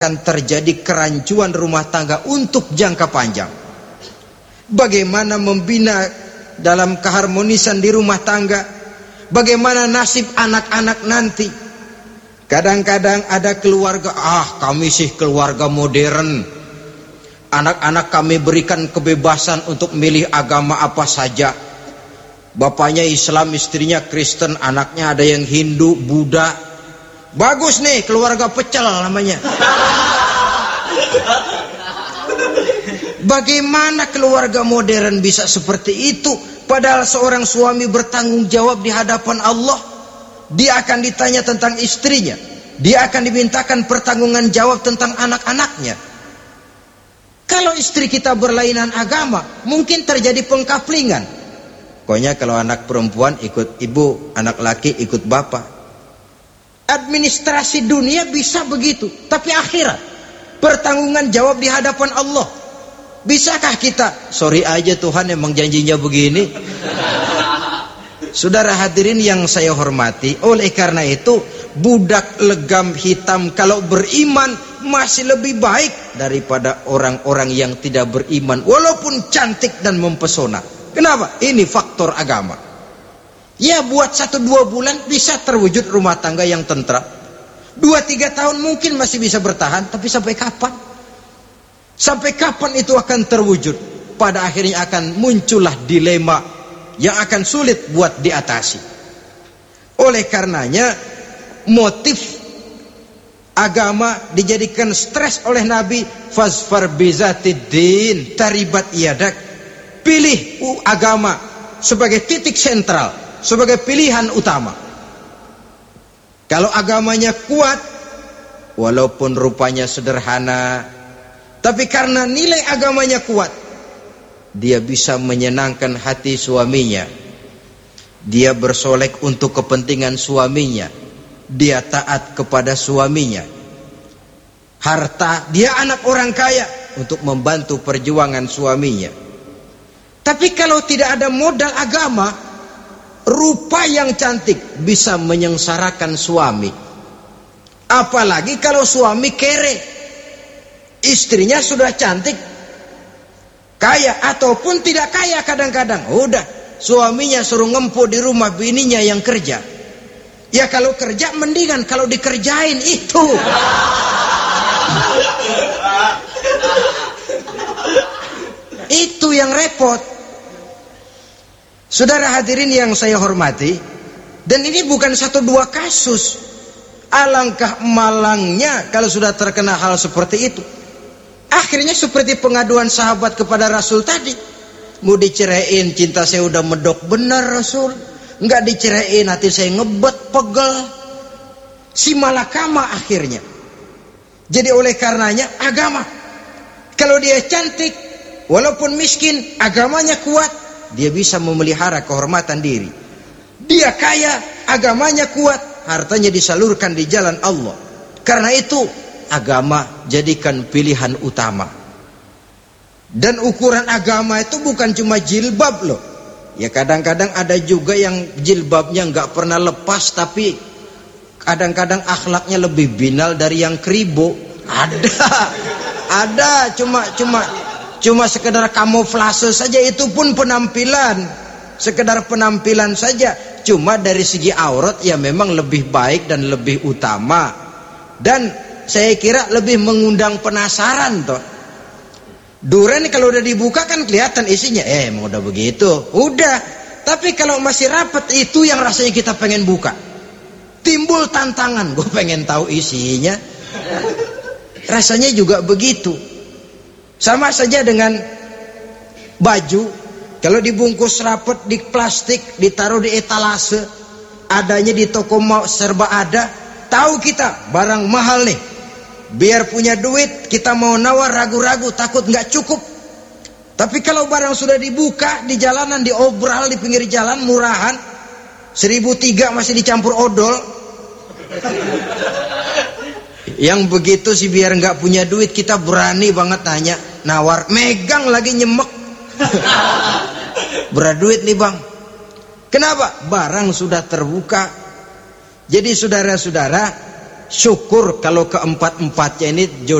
akan terjadi kerancuan rumah tangga untuk jangka panjang. Bagaimana membina dalam keharmonisan di rumah tangga? Bagaimana nasib anak-anak nanti? Kadang-kadang ada keluarga, kami sih keluarga modern. Anak-anak kami berikan kebebasan untuk milih agama apa saja. Bapaknya Islam, istrinya Kristen, anaknya ada yang Hindu, Buddha. Bagus nih, keluarga pecel namanya. Bagaimana keluarga modern bisa seperti itu? Padahal seorang suami bertanggung jawab di hadapan Allah. Dia akan ditanya tentang istrinya. Dia akan dimintakan pertanggungan jawab tentang anak-anaknya. Kalau istri kita berlainan agama, mungkin terjadi pengkaplingan. Pokoknya kalau anak perempuan ikut ibu, anak laki ikut bapak. Administrasi dunia bisa begitu, tapi akhirat, pertanggungan jawab di hadapan Allah. Bisakah kita? Sorry aja Tuhan emang janjinya begini. Saudara hadirin yang saya hormati, oleh karena itu budak legam hitam kalau beriman masih lebih baik daripada orang-orang yang tidak beriman walaupun cantik dan mempesona. Kenapa? Ini faktor agama. Ya buat 1-2 bulan bisa terwujud rumah tangga yang tentram. 2-3 tahun mungkin masih bisa bertahan, tapi sampai kapan? Sampai kapan itu akan terwujud? Pada akhirnya akan muncullah dilema yang akan sulit buat diatasi. Oleh karenanya motif agama dijadikan stres oleh Nabi. Fasfar bizatiddin taribat yadak. Pilih agama sebagai titik sentral, sebagai pilihan utama. Kalau agamanya kuat, walaupun rupanya sederhana, tapi karena nilai agamanya kuat, dia bisa menyenangkan hati suaminya. Dia bersolek untuk kepentingan suaminya. Dia taat kepada suaminya. Harta, dia anak orang kaya untuk membantu perjuangan suaminya. Tapi kalau tidak ada modal agama, rupa yang cantik bisa menyengsarakan suami. Apalagi kalau suami kere. Istrinya sudah cantik, kaya ataupun tidak kaya kadang-kadang. Udah, suaminya suruh ngempuk di rumah, bininya yang kerja. Ya kalau kerja mendingan kalau dikerjain itu. Itu yang repot. Saudara hadirin yang saya hormati, dan ini bukan 1-2 kasus. Alangkah malangnya kalau sudah terkena hal seperti itu. Akhirnya seperti pengaduan sahabat kepada Rasul tadi. Mau diceraiin, cinta saya udah medok benar Rasul. Enggak diceraiin, hati saya ngebet, pegel. Si malakama akhirnya. Jadi oleh karenanya agama. Kalau dia cantik, walaupun miskin, agamanya kuat, dia bisa memelihara kehormatan diri. Dia kaya, agamanya kuat, hartanya disalurkan di jalan Allah. Karena itu agama jadikan pilihan utama. Dan ukuran agama itu bukan cuma jilbab loh. Ya kadang-kadang ada juga yang jilbabnya nggak pernah lepas, tapi kadang-kadang akhlaknya lebih binal dari yang kribo. Ada cuma sekedar kamuflase saja, itu pun penampilan. Sekedar penampilan saja. Cuma dari segi aurat ya memang lebih baik dan lebih utama. Dan saya kira lebih mengundang penasaran toh. Duren kalau udah dibuka kan kelihatan isinya. Emang udah begitu. Udah. Tapi kalau masih rapat, itu yang rasanya kita pengen buka. Timbul tantangan. Gue pengen tahu isinya. Rasanya juga begitu. Sama saja dengan baju. Kalau dibungkus rapat di plastik, ditaruh di etalase, adanya di toko serba ada. Tahu kita barang mahal nih. Biar punya duit, kita mau nawar ragu-ragu, takut nggak cukup. Tapi kalau barang sudah dibuka di jalanan, diobral di pinggir jalan, murahan, 1.003 masih dicampur odol. Yang begitu sih biar nggak punya duit, kita berani banget tanya, nawar, megang lagi nyemek. Berat duit nih bang. Kenapa? Barang sudah terbuka. Jadi saudara-saudara, syukur kalau keempat-empatnya ini